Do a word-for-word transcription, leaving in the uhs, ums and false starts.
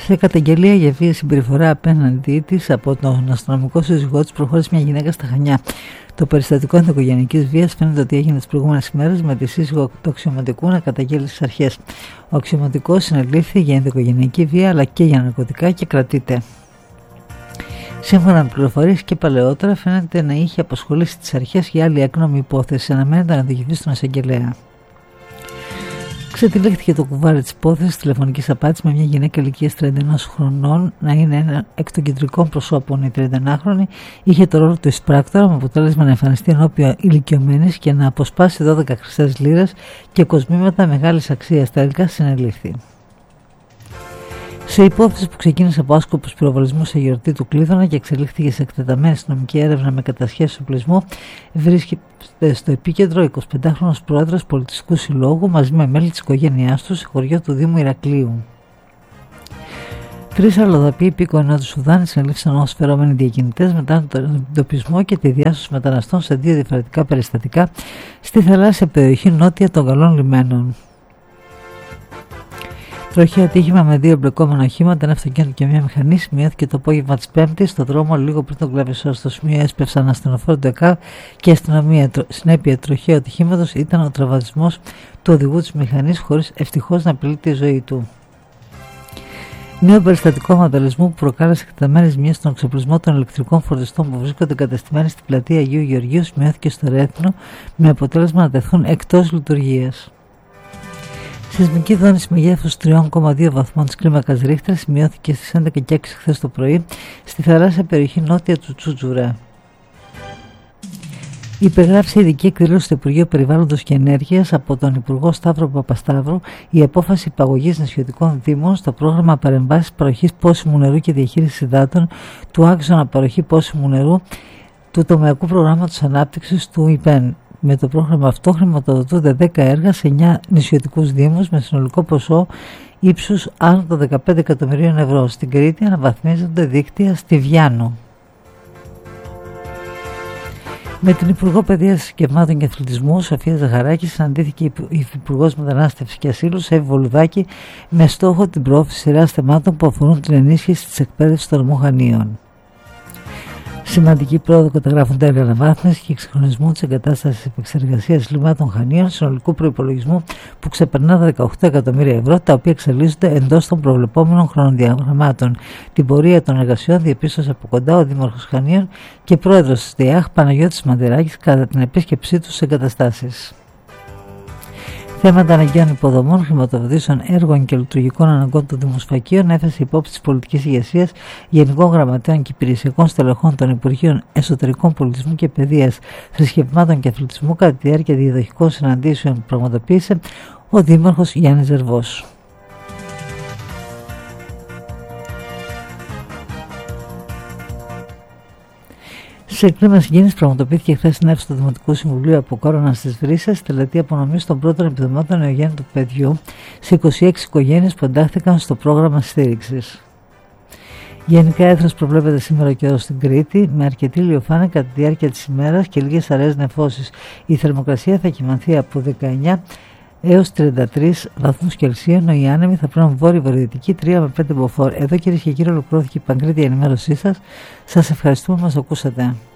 Σε καταγγελία για βία συμπεριφορά απέναντί της από τον αστυνομικό σύζυγό της προχώρησε μια γυναίκα στα Χανιά. Το περιστατικό ενδοοικογενειακής βίας φαίνεται ότι έγινε τις προηγούμενες ημέρες με τη σύζυγο του αξιωματικού να καταγγείλει στις αρχές. Ο αξιωματικός συνελήφθη για ενδοοικογενειακή βία αλλά και για ναρκωτικά και κρατείται. Σύμφωνα με πληροφορίες και παλαιότερα, φαίνεται να είχε απασχολήσει τις αρχές για άλλη έκνομη υπόθεση. Αναμένεται να οδηγηθεί στον εισαγγελέα. Ξετυλίχθηκε το κουβάρι της υπόθεσης τηλεφωνικής απάτης με μια γυναίκα ηλικίας τριάντα ένα χρονών να είναι ένα εκ των κεντρικών προσώπων. Η τριανταενάχρονη είχε το ρόλο του εισπράκτορα με αποτέλεσμα να εμφανιστεί ενώπιον ηλικιωμένης και να αποσπάσει δώδεκα χρυσές λίρες και κοσμήματα μεγάλης αξίας. Τελικά συνελήφθη. Σε υπόθεση που ξεκίνησε από άσκοπους πυροβολισμούς σε γιορτή του Κλείδωνα και εξελίχθηκε σε εκτεταμένη αστυνομική έρευνα με κατασχέσεις οπλισμού, βρίσκεται στο επίκεντρο εικοσιπεντάχρονος πρόεδρος πολιτιστικού συλλόγου μαζί με μέλη της οικογένειάς του σε χωριό του Δήμου Ηρακλείου. Τρεις αλλοδαποί υπήκοοι του Σουδάν συνελήφθησαν ως φερόμενοι διακινητές μετά τον εντοπισμό και τη διάσωση μεταναστών σε δύο διαφορετικά περιστατικά στη θαλάσσια περιοχή νότια των Καλών Λιμένων. Τροχαίο ατύχημα με δύο εμπλεκόμενα οχήματα, ένα αυτοκίνητο και μια μηχανή, σημειώθηκε το απόγευμα της Πέμπτης στο δρόμο λίγο πριν τον Κλαβισσό. Στο σημείο έσπευσαν ασθενοφόρο του ΕΚΑΒ και αστυνομία. Συνέπεια τροχαίου ατυχήματος ήταν ο τραυματισμός του οδηγού της μηχανής, χωρίς ευτυχώς να απειλεί τη ζωή του. Νέο περιστατικό βανταλισμού που προκάλεσε εκτεταμένες ζημιές στον εξοπλισμό των ηλεκτρικών φορτιστών που βρίσκονται εγκατεστημένοι στην πλατεία Αγίου Γεωργίου σημειώθηκε στο Ρέθινο με αποτέλεσμα να τεθούν εκτός λειτουργίας. Σεισμική δόνηση μεγέθους τρία κόμμα δύο βαθμών της κλίμακας Ρίχτερ σημειώθηκε στις έντεκα και έξι χθες το πρωί στη θαλάσσια περιοχή νότια του Τσούτζουρα. Υπεγράψε ειδική εκδήλωση στο Υπουργείο Περιβάλλοντος και Ενέργειας από τον Υπουργό Σταύρο Παπασταύρου η απόφαση υπαγωγής νησιωτικών δήμων στο πρόγραμμα παρεμβάσης παροχής πόσιμου νερού και διαχείρισης υδάτων του άξονα παροχή πόσιμου νερού του τομεακού προγράμματος ανάπτυξης του ΙΠΕΝ. Με το πρόγραμμα αυτό χρηματοδοτούνται δέκα έργα σε εννιά νησιωτικούς δήμους με συνολικό ποσό ύψους άνω των δεκαπέντε εκατομμυρίων ευρώ. Στην Κρήτη αναβαθμίζονται δίκτυα στη Βιάνο. Με την Υπουργό Παιδείας, Συσκευμάτων και Αθλητισμού, Σοφία Ζαχαράκη, συναντήθηκε η Υφυπουργός Μετανάστευσης και Ασύλου, Σέβη Βολουδάκη, με στόχο την προώθηση σειράς θεμάτων που αφορούν την ενίσχυση της εκπαίδευσης των νομοχανίων. Σημαντική πρόοδο καταγράφονται έργα αναβάθμισης και εξυγχρονισμού της εγκατάστασης επεξεργασίας λιμάτων χανίων συνολικού προϋπολογισμού που ξεπερνά τα δεκαοκτώ εκατομμύρια ευρώ, τα οποία εξελίσσονται εντός των προβλεπόμενων χρονοδιαγραμμάτων. Την πορεία των εργασιών διαπίστωσε από κοντά ο Δήμαρχος Χανίων και πρόεδρος της ΔΕΙΑΧ Παναγιώτης Μαντηράκης κατά την επίσκεψή του σε εγκαταστάσεις. Θέματα αναγκαίων υποδομών, χρηματοδοτήσεων έργων και λειτουργικών αναγκών των δημοσφακείων έφεσε υπόψη της πολιτικής ηγεσίας, γενικών γραμματέων και υπηρεσιακών στελεχών των Υπουργείων Εσωτερικών Πολιτισμού και Παιδείας, Θρησκευμάτων και Αθλητισμού κατά τη διάρκεια διαδοχικών συναντήσεων που πραγματοποίησε ο Δήμαρχος Γιάννης Ζερβός. Σε κλίμα συγκίνησης πραγματοποιήθηκε χθες συνέλευση του Δημοτικού Συμβουλίου από Κόρονα στις Βρύσσες, τελετή απονομής των πρώτων επιδομάτων νεογέννητου παιδιού σε είκοσι έξι οικογένειες που εντάχθηκαν στο πρόγραμμα στήριξης. Γενικά έθρος προβλέπεται σήμερα και εδώ στην Κρήτη, με αρκετή ηλιοφάνεια κατά τη διάρκεια της ημέρας και λίγες αραιές νεφώσεις. Η θερμοκρασία θα κυμανθεί από δεκαεννιά έως τριάντα τρεις βαθμούς Κελσίου, ενώ οι άνεμοι θα πρέπει βόρειο-βορειοδυτική τρία με πέντε μποφόρ. Εδώ κυρίες και κύριοι ολοκληρώθηκε η παγκρίτια ενημέρωσή σας. Σας ευχαριστούμε που μας ακούσατε.